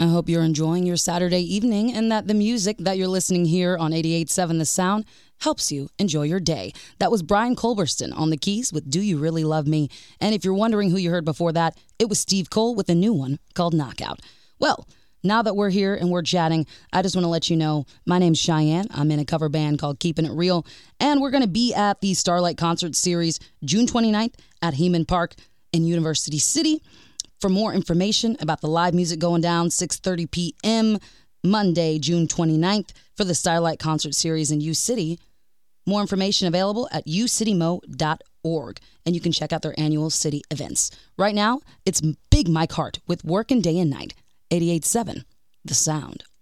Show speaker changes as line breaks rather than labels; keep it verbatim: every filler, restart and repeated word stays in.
I hope you're enjoying your Saturday evening and that the music that you're listening here on eighty-eight point seven The Sound helps you enjoy your day. That was Brian Culberson on the keys with Do You Really Love Me? And if you're wondering who you heard before that, it was Steve Cole with a new one called Knockout. Well, now that we're here and we're chatting, I just want to let you know my name's Cheyenne. I'm in a cover band called Keeping It Real, and we're going to be at the Starlight Concert Series June twenty-ninth at Heman Park in University City. For more information about the live music going down, six thirty p.m. Monday, June twenty-ninth for the Starlight Concert Series in U-City. More information available at u city mo dot org, and you can check out their annual city events. Right now, it's Big Mike Hart with Workin' Day and Night, eighty-eight point seven The Sound.